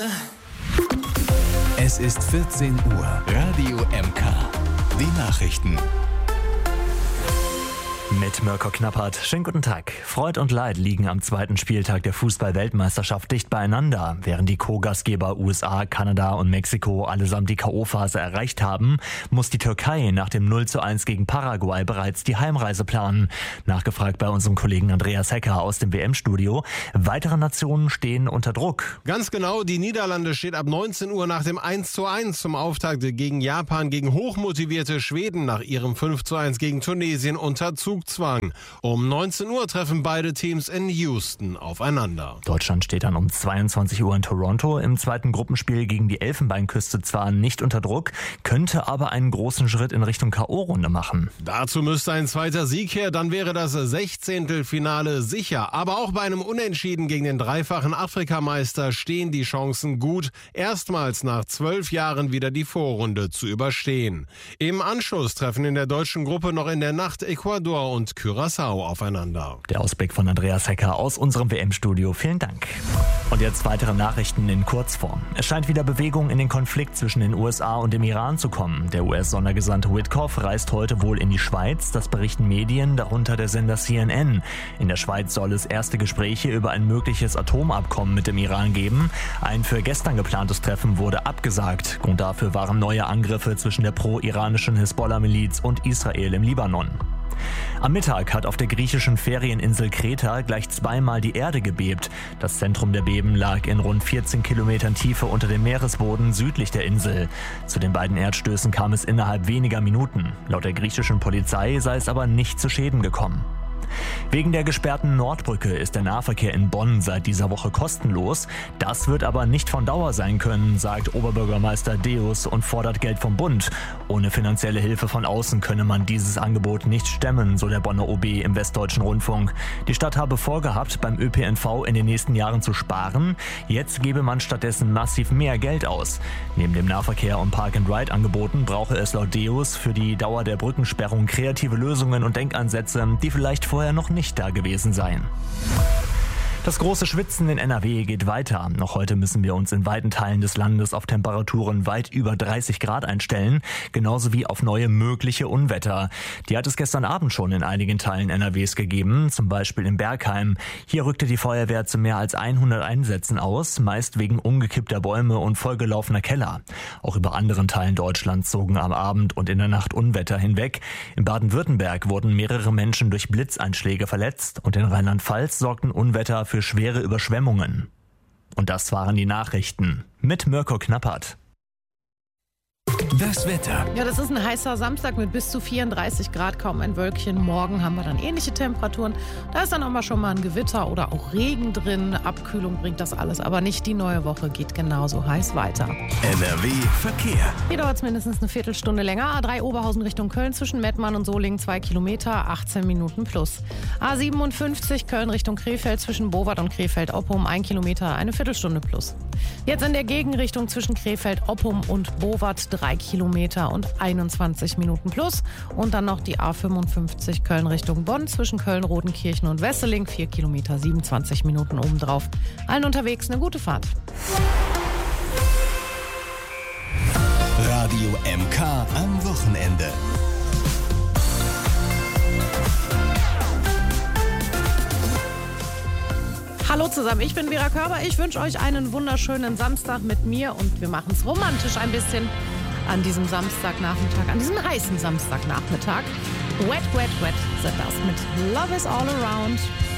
Es ist 14 Uhr. Radio MK. Die Nachrichten. Mit Mirko Knappert. Schönen guten Tag. Freud und Leid liegen am zweiten Spieltag der Fußball-Weltmeisterschaft dicht beieinander. Während die Co-Gastgeber USA, Kanada und Mexiko allesamt die K.O.-Phase erreicht haben, muss die Türkei nach dem 0:1 gegen Paraguay bereits die Heimreise planen. Nachgefragt bei unserem Kollegen Andreas Hecker aus dem WM-Studio. Weitere Nationen stehen unter Druck. Ganz genau, die Niederlande steht ab 19 Uhr nach dem 1:1 zum Auftakt gegen Japan gegen hochmotivierte Schweden nach ihrem 5:1 gegen Tunesien unter Zugzwang. Um 19 Uhr treffen beide Teams in Houston aufeinander. Deutschland steht dann um 22 Uhr in Toronto im zweiten Gruppenspiel gegen die Elfenbeinküste zwar nicht unter Druck, könnte aber einen großen Schritt in Richtung K.O.-Runde machen. Dazu müsste ein zweiter Sieg her, dann wäre das 16. Finale sicher. Aber auch bei einem Unentschieden gegen den dreifachen Afrikameister stehen die Chancen gut, erstmals nach 12 Jahren wieder die Vorrunde zu überstehen. Im Anschluss treffen in der deutschen Gruppe noch in der Nacht Ecuador und Curaçao aufeinander. Der Ausblick von Andreas Hecker aus unserem WM-Studio. Vielen Dank. Und jetzt weitere Nachrichten in Kurzform. Es scheint wieder Bewegung in den Konflikt zwischen den USA und dem Iran zu kommen. Der US-Sondergesandte Witkoff reist heute wohl in die Schweiz. Das berichten Medien, darunter der Sender CNN. In der Schweiz soll es erste Gespräche über ein mögliches Atomabkommen mit dem Iran geben. Ein für gestern geplantes Treffen wurde abgesagt. Grund dafür waren neue Angriffe zwischen der pro-iranischen Hisbollah-Miliz und Israel im Libanon. Am Mittag hat auf der griechischen Ferieninsel Kreta gleich zweimal die Erde gebebt. Das Zentrum der Beben lag in rund 14 Kilometern Tiefe unter dem Meeresboden südlich der Insel. Zu den beiden Erdstößen kam es innerhalb weniger Minuten. Laut der griechischen Polizei sei es aber nicht zu Schäden gekommen. Wegen der gesperrten Nordbrücke ist der Nahverkehr in Bonn seit dieser Woche kostenlos. Das wird aber nicht von Dauer sein können, sagt Oberbürgermeister Deus und fordert Geld vom Bund. Ohne finanzielle Hilfe von außen könne man dieses Angebot nicht stemmen, so der Bonner OB im Westdeutschen Rundfunk. Die Stadt habe vorgehabt, beim ÖPNV in den nächsten Jahren zu sparen. Jetzt gebe man stattdessen massiv mehr Geld aus. Neben dem Nahverkehr und Park-and-Ride-Angeboten brauche es laut Deus für die Dauer der Brückensperrung kreative Lösungen und Denkansätze, die vielleicht vorher noch nicht da gewesen seien. Das große Schwitzen in NRW geht weiter. Noch heute müssen wir uns in weiten Teilen des Landes auf Temperaturen weit über 30 Grad einstellen, genauso wie auf neue mögliche Unwetter. Die hat es gestern Abend schon in einigen Teilen NRWs gegeben, zum Beispiel in Bergheim. Hier rückte die Feuerwehr zu mehr als 100 Einsätzen aus, meist wegen umgekippter Bäume und vollgelaufener Keller. Auch über anderen Teilen Deutschlands zogen am Abend und in der Nacht Unwetter hinweg. In Baden-Württemberg wurden mehrere Menschen durch Blitzeinschläge verletzt und in Rheinland-Pfalz sorgten Unwetter für schwere Überschwemmungen. Und das waren die Nachrichten mit Mirko Knappert. Das Wetter. Ja, das ist ein heißer Samstag mit bis zu 34 Grad, kaum ein Wölkchen. Morgen haben wir dann ähnliche Temperaturen. Da ist dann auch mal schon mal ein Gewitter oder auch Regen drin. Abkühlung bringt das alles, aber nicht. Die neue Woche geht genauso heiß weiter. NRW Verkehr. Hier dauert es mindestens eine Viertelstunde länger. A3 Oberhausen Richtung Köln zwischen Mettmann und Solingen 2 Kilometer, 18 Minuten plus. A57 Köln Richtung Krefeld zwischen Bowat und Krefeld-Oppum 1 Kilometer, eine Viertelstunde plus. Jetzt in der Gegenrichtung zwischen Krefeld-Oppum und Bowat 3 Kilometer und 21 Minuten plus. Und dann noch die A55 Köln Richtung Bonn zwischen Köln-Rodenkirchen und Wesseling 4 Kilometer, 27 Minuten obendrauf. Allen unterwegs eine gute Fahrt. Radio MK am Wochenende. Hallo zusammen, ich bin Vera Körber. Ich wünsche euch einen wunderschönen Samstag mit mir und wir machen es romantisch ein bisschen an diesem Samstagnachmittag, an diesem heißen Samstagnachmittag. Wet, wet, wet sind das mit Love is all around.